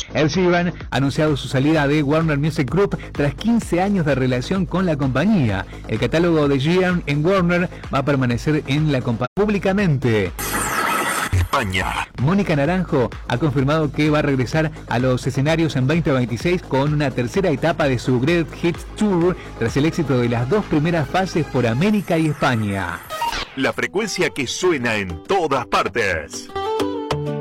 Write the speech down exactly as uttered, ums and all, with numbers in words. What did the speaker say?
Ed Sheeran ha anunciado su salida de Warner Music Group tras quince años de relación con la compañía. El catálogo de Sheeran en Warner va a permanecer en la compañía públicamente. España. Mónica Naranjo ha confirmado que va a regresar a los escenarios en veinte veintiséis con una tercera etapa de su Great Hits Tour tras el éxito de las dos primeras fases por América y España. La frecuencia que suena en todas partes.